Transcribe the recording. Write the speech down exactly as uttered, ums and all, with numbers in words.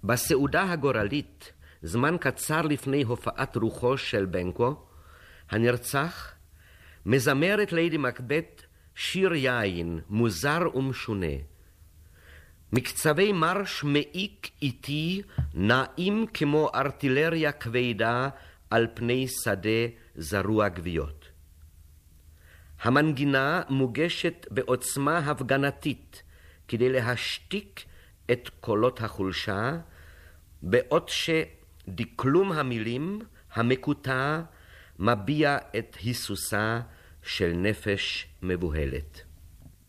בסעודה הגורלית, זמן קצר לפני הופעת רוחו של בנקו, הנרצח, מזמרת לידי מקבת שיר יין מוזר ומשונה. מקצבי מרש מעיק איטי נעים כמו ארטילריה כבדה על פני שדה זרוע גוויות. המנגינה מוגשת בעוצמה הפגנתית כדי להשתיק את קולות החולשה, בעוד שדקלום המילים המקוטע מביע את היסוסה של נפש מבוהלת.